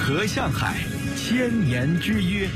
河向海，千年之约。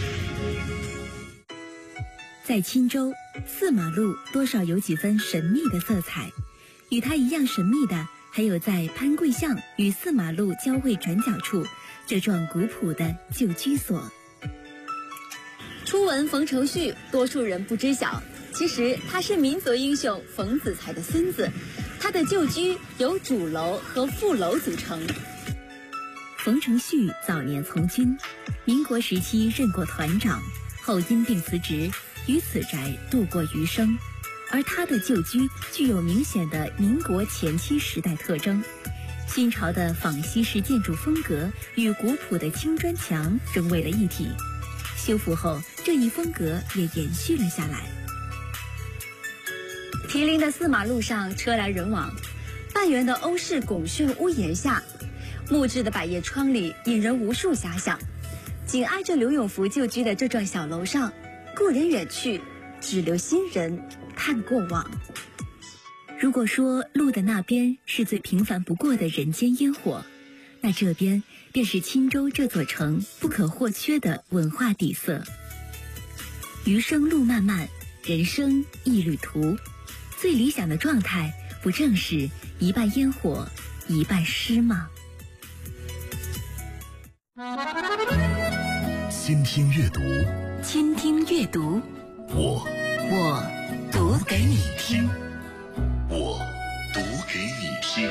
在钦州，四马路多少有几分神秘的色彩。与它一样神秘的，还有在潘贵巷与四马路交汇转角处这幢古朴的旧居所。 初闻冯承旭，多数人不知晓，其实他是民族英雄冯子材的孙子。他的旧居由主楼和副楼组成。 冯承旭早年从军，民国时期任过团长，后因病辞职，于此宅度过余生。而他的旧居具有明显的民国前期时代特征，新潮的仿西式建筑风格与古朴的青砖墙融为了一体。修复后，这一风格也延续了下来。 毗邻的四马路上车来人往，半圆的欧式拱券屋檐下，木质的百叶窗里引人无数遐想。紧挨着刘永福旧居的这幢小楼上，故人远去，只留新人看过往。 如果说路的那边是最平凡不过的人间烟火，那这边便是钦州这座城不可或缺的文化底色。余生路漫漫，人生一旅途，最理想的状态不正是一半烟火一半诗吗？ 倾听阅读， 倾听阅读， 我读给你听， 我读给你听。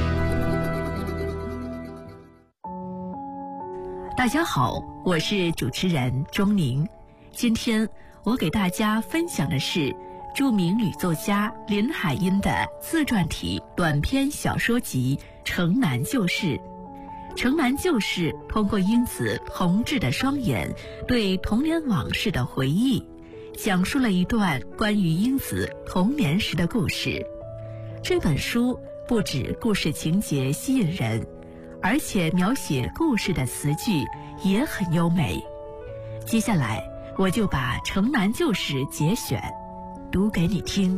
大家好，我是主持人钟宁。今天我给大家分享的是著名女作家林海音的自传体短篇小说集《城南旧事》。城南旧事通过英子同志的双眼对童年往事的回忆，讲述了一段关于英子童年时的故事。这本书不止故事情节吸引人，而且描写故事的词句也很优美。接下来我就把《城南旧事》节选读给你听。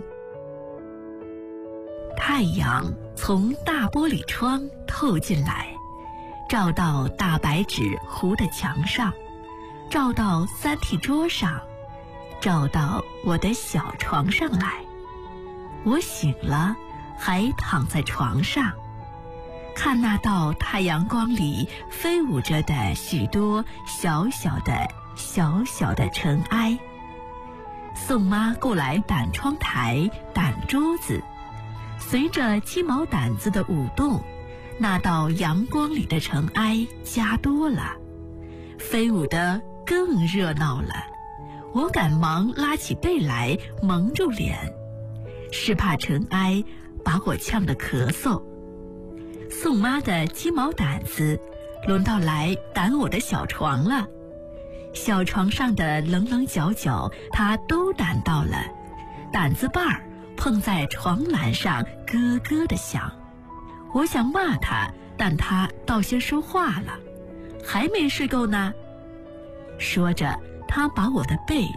太阳从大玻璃窗透进来，照到大白纸糊的墙上，照到三屉桌上，照到我的小床上来。我醒了，还躺在床上，看那道太阳光里飞舞着的许多小小的尘埃。宋妈过来掸窗台，掸桌子，随着鸡毛掸子的舞动，那道阳光里的尘埃加多了，飞舞得更热闹了。我赶忙拉起被来蒙住脸，是怕尘埃把我呛得咳嗽。宋妈的鸡毛掸子轮到来掸我的小床了，小床上的棱棱角角她都掸到了，掸子把儿碰在床栏上咯咯地响。我想骂她，但她倒先说话了，还没睡够呢。说着，她把我的被